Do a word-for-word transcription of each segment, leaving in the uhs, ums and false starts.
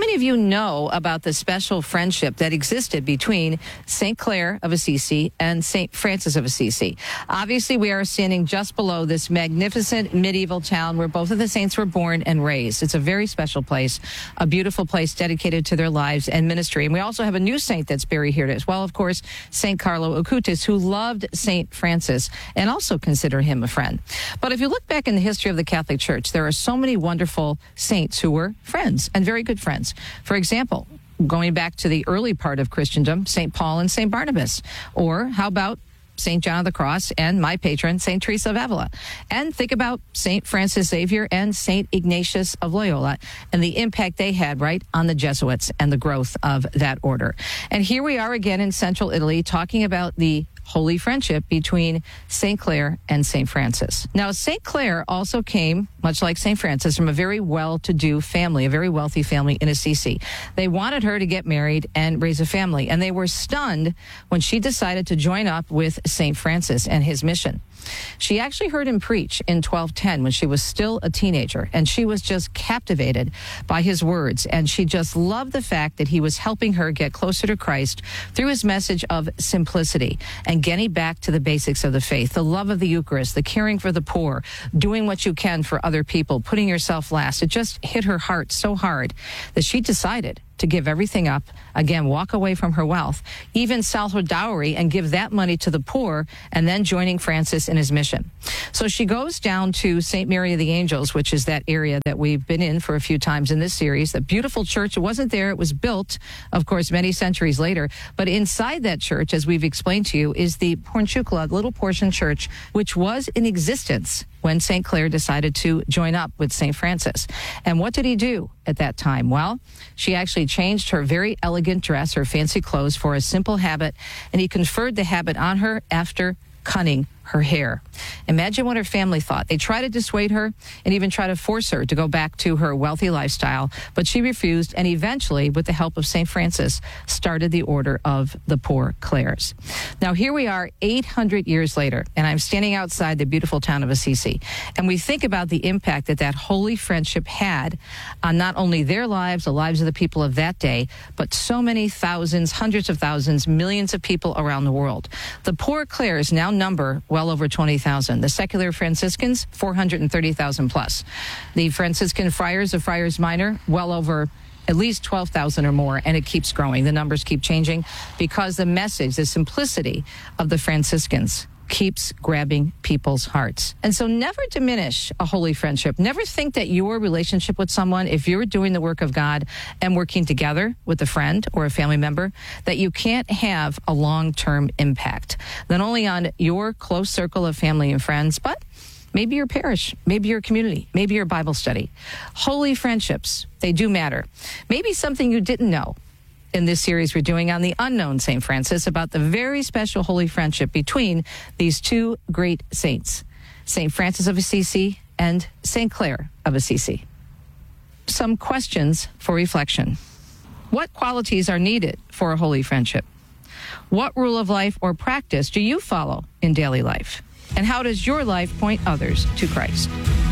many of you know about the special friendship that existed between Saint Clare of Assisi and Saint Francis of Assisi? Obviously, we are standing just below this magnificent medieval town where both of the saints were born and raised. It's a very special place, a beautiful place dedicated to their lives and ministry. And we also have a new saint that's buried here as well, of course, Saint Carlo Acutis, who loved Saint Francis and also considered him a friend. But if you look back in the history of the Catholic Church, there are so many wonderful saints who were friends and very good friends. For example, going back to the early part of Christendom, Saint Paul and Saint Barnabas. Or how about Saint John of the Cross and my patron, Saint Teresa of Avila? And think about Saint Francis Xavier and Saint Ignatius of Loyola and the impact they had, right, on the Jesuits and the growth of that order. And here we are again in central Italy talking about the holy friendship between Saint Clare and Saint Francis. Now, Saint Clare also came, much like Saint Francis, from a very well-to-do family, a very wealthy family in Assisi. They wanted her to get married and raise a family, and they were stunned when she decided to join up with Saint Francis and his mission. She actually heard him preach in twelve ten when she was still a teenager, and she was just captivated by his words, and she just loved the fact that he was helping her get closer to Christ through his message of simplicity and getting back to the basics of the faith, the love of the Eucharist, the caring for the poor, doing what you can for other people, putting yourself last. It just hit her heart so hard that she decided to give everything up, again, walk away from her wealth, even sell her dowry and give that money to the poor, and then joining Francis in his mission. So she goes down to Saint Mary of the Angels, which is that area that we've been in for a few times in this series. The beautiful church, it wasn't there. It was built, of course, many centuries later. But inside that church, as we've explained to you, is the Porciuncula, little portion church, which was in existence when Saint Clare decided to join up with Saint Francis. And what did he do at that time? Well, she actually changed her very elegant dress, her fancy clothes, for a simple habit, and he conferred the habit on her after cutting her hair. Imagine what her family thought. They tried to dissuade her and even try to force her to go back to her wealthy lifestyle, but she refused, and eventually, with the help of Saint Francis, started the Order of the Poor Clares. Now, here we are eight hundred years later, and I'm standing outside the beautiful town of Assisi, and we think about the impact that that holy friendship had on not only their lives, the lives of the people of that day, but so many thousands, hundreds of thousands, millions of people around the world. The Poor Clares now number well over twenty thousand. The secular Franciscans, four hundred thirty thousand plus. The Franciscan friars, the Friars Minor, well over at least twelve thousand or more, and it keeps growing. The numbers keep changing because the message, the simplicity of the Franciscans keeps grabbing people's hearts. And so never diminish a holy friendship. Never think that your relationship with someone, if you're doing the work of God and working together with a friend or a family member, that you can't have a long-term impact, not only on your close circle of family and friends, but maybe your parish, maybe your community, maybe your Bible study. Holy friendships, they do matter. Maybe something you didn't know in this series we're doing on the unknown Saint Francis, about the very special holy friendship between these two great saints, Saint Francis of Assisi and Saint Clare of Assisi. Some questions for reflection. What qualities are needed for a holy friendship? What rule of life or practice do you follow in daily life? And how does your life point others to Christ?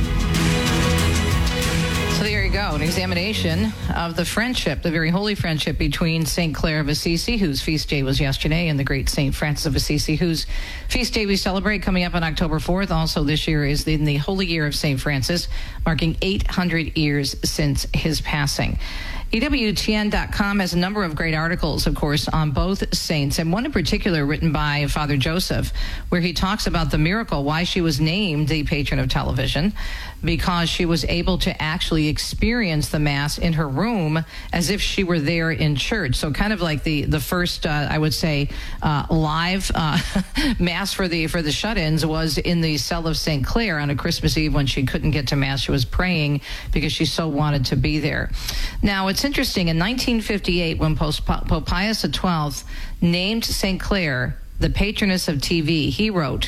So there you go, an examination of the friendship, the very holy friendship between Saint Clare of Assisi, whose feast day was yesterday, and the great Saint Francis of Assisi, whose feast day we celebrate coming up on October fourth. Also this year is in the holy year of Saint Francis, marking eight hundred years since his passing. E W T N dot com has a number of great articles, of course, on both saints, and one in particular written by Father Joseph, where he talks about the miracle, why she was named the patron of television, because she was able to actually experience the Mass in her room as if she were there in church. So kind of like the, the first, uh, I would say, uh, live uh, Mass for the, for the shut-ins was in the cell of Saint Clare on a Christmas Eve when she couldn't get to Mass. She was praying because she so wanted to be there. Now, it's interesting, in nineteen fifty-eight, when Pope Pius the twelfth named Saint Clare the patroness of T V, he wrote,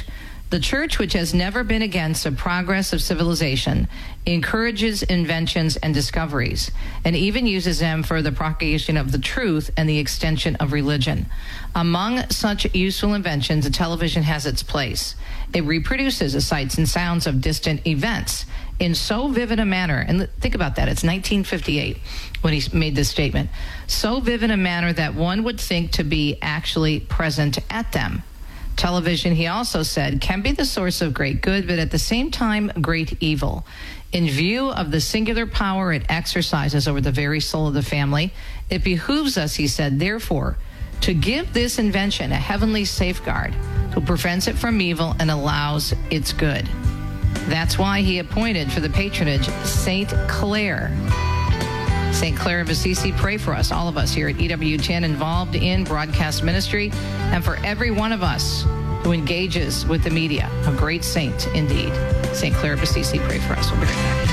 The church, which has never been against the progress of civilization, encourages inventions and discoveries, and even uses them for the propagation of the truth and the extension of religion. Among such useful inventions, the television has its place. It reproduces the sights and sounds of distant events in so vivid a manner, and think about that, it's nineteen fifty-eight when he made this statement, so vivid a manner that one would think to be actually present at them. Television, he also said, can be the source of great good, but at the same time, great evil. In view of the singular power it exercises over the very soul of the family, it behooves us, he said, therefore, to give this invention a heavenly safeguard who prevents it from evil and allows its good. That's why he appointed for the patronage Saint Clare. Saint Clare of Assisi, pray for us, all of us here at E W ten involved in broadcast ministry, and for every one of us who engages with the media. A great saint indeed. Saint Clare of Assisi, pray for us. We'll be right back.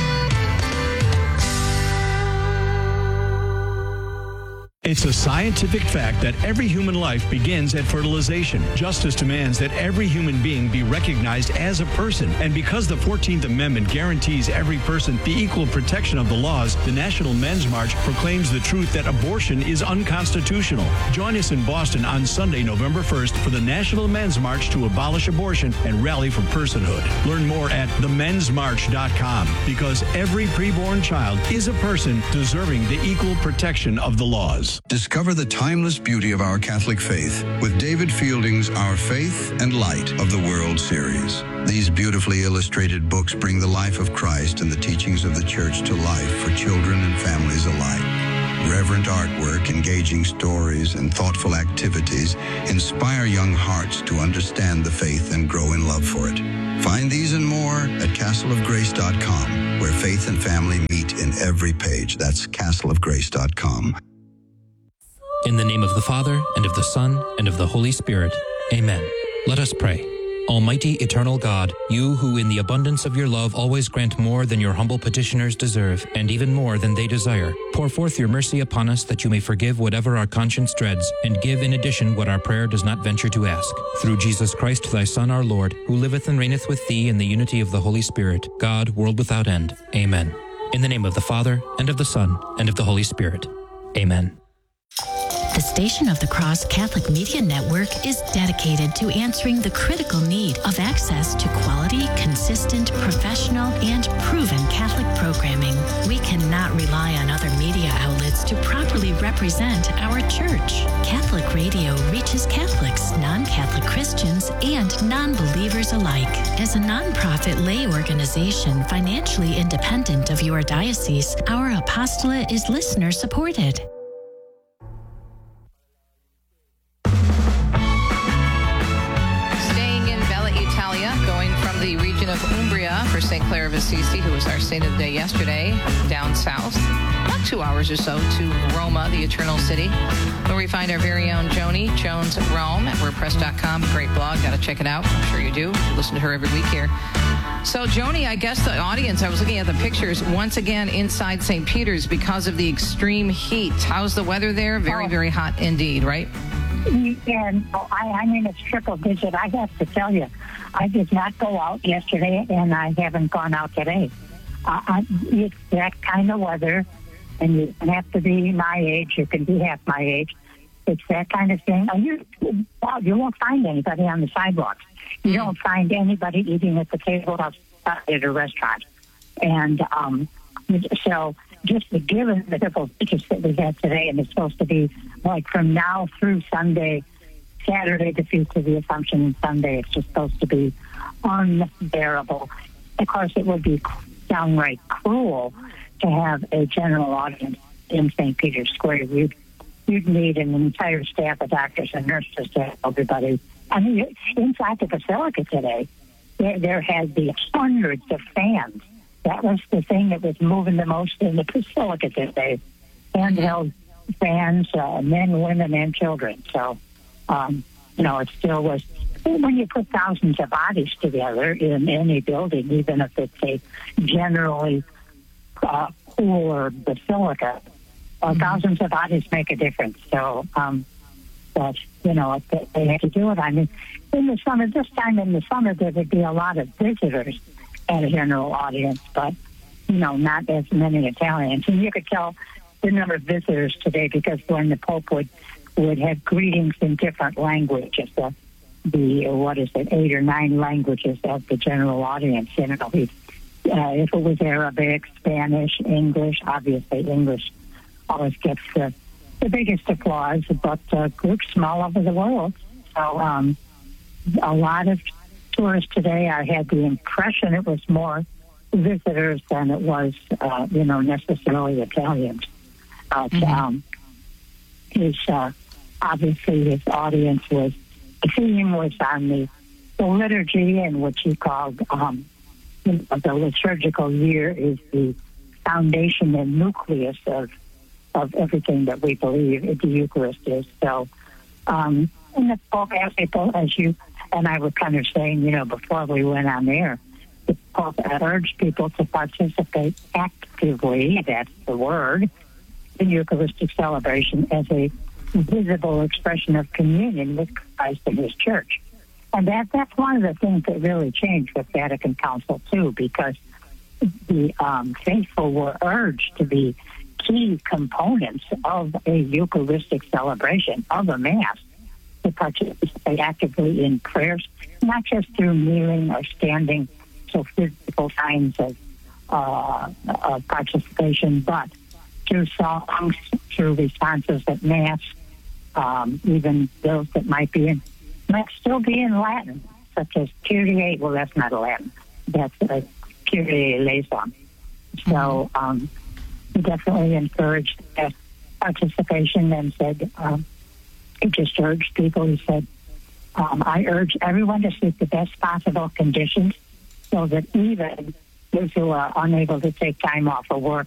It's a scientific fact that every human life begins at fertilization. Justice demands that every human being be recognized as a person. And because the fourteenth Amendment guarantees every person the equal protection of the laws, the National Men's March proclaims the truth that abortion is unconstitutional. Join us in Boston on Sunday, November first for the National Men's March to abolish abortion and rally for personhood. Learn more at the men's march dot com, because every preborn child is a person deserving the equal protection of the laws. Discover the timeless beauty of our Catholic faith with David Fielding's Our Faith and Light of the World series. These beautifully illustrated books bring the life of Christ and the teachings of the Church to life for children and families alike. Reverent artwork, engaging stories, and thoughtful activities inspire young hearts to understand the faith and grow in love for it. Find these and more at castle of grace dot com, where faith and family meet in every page. That's castle of grace dot com. In the name of the Father, and of the Son, and of the Holy Spirit. Amen. Let us pray. Almighty, eternal God, you who in the abundance of your love always grant more than your humble petitioners deserve, and even more than they desire, pour forth your mercy upon us that you may forgive whatever our conscience dreads, and give in addition what our prayer does not venture to ask. Through Jesus Christ, thy Son, our Lord, who liveth and reigneth with thee in the unity of the Holy Spirit, God, world without end. Amen. In the name of the Father, and of the Son, and of the Holy Spirit. Amen. The Station of the Cross Catholic Media Network is dedicated to answering the critical need of access to quality, consistent, professional, and proven Catholic programming. We cannot rely on other media outlets to properly represent our church. Catholic radio reaches Catholics, non-Catholic Christians, and non-believers alike. As a nonprofit lay organization financially independent of your diocese, our apostolate is listener-supported. The region of Umbria for Saint Clare of Assisi, who was our saint of the day yesterday, down south, about two hours or so to Roma, the Eternal City, where we find our very own Joni Jones Rome at wordpress dot com. Great blog. Got to check it out. I'm sure you do. Listen to her every week here. So, Joni, I guess the audience, I was looking at the pictures, once again inside Saint Peter's because of the extreme heat. How's the weather there? Very, oh. very hot indeed, right? And oh, I, I mean, it's triple digit. I have to tell you, I did not go out yesterday, and I haven't gone out today. Uh, I, it's that kind of weather, and you don't have to be my age. You can be half my age. It's that kind of thing. And you, well, you won't find anybody on the sidewalks. You mm-hmm. don't find anybody eating at the table outside at a restaurant. And um, so just given the triple digits that we had today, and it's supposed to be like from now through Sunday, Saturday, the Feast of the Assumption, Sunday, it's just supposed to be unbearable. Of course, it would be downright cruel to have a general audience in Saint Peter's Square. You'd, you'd need an entire staff of doctors and nurses to help everybody. I mean, inside the Basilica today, there, there had been hundreds of fans. That was the thing that was moving the most in the Basilica today. Handheld fans, uh, men, women, and children. So, um, you know, it still was. When you put thousands of bodies together in any building, even if it's a generally uh, cooler basilica, uh, mm-hmm. thousands of bodies make a difference. So, um, that, you know, that they had to do it. I mean, in the summer, this time in the summer, there would be a lot of visitors at a general audience, but, you know, not as many Italians. And you could tell the number of visitors today because when the Pope would, would have greetings in different languages, the, the, what is it, eight or nine languages of the general audience, you know, he, uh, if it was Arabic, Spanish, English, obviously English always gets the, the biggest applause, but uh, groups from all over the world. So um, a lot of tourists today, I had the impression it was more visitors than it was, uh, you know, necessarily Italians. Uh, mm-hmm. um, his, uh, obviously his audience was, the theme was on the, the liturgy, and which he called, um, you know, the liturgical year is the foundation and nucleus of of everything that we believe the Eucharist is. So, um, and the Pope asked people, as you and I were kind of saying, you know, before we went on air, the Pope urged people to participate actively, that's the word, in Eucharistic celebration as a visible expression of communion with Christ and his church. And that that's one of the things that really changed with Vatican Council, too, because the um, faithful were urged to be key components of a Eucharistic celebration, of a Mass, to participate actively in prayers, not just through kneeling or standing, so physical signs of, uh, of participation, but through songs, through responses at Mass, um, even those that might be in, might still be in Latin, such as Kyrie, well, that's not a Latin, that's a Kyrie eleison. So, um, he definitely encouraged uh, participation and said, um, he just urged people, he said, um, I urge everyone to seek the best possible conditions so that even those who are unable to take time off of work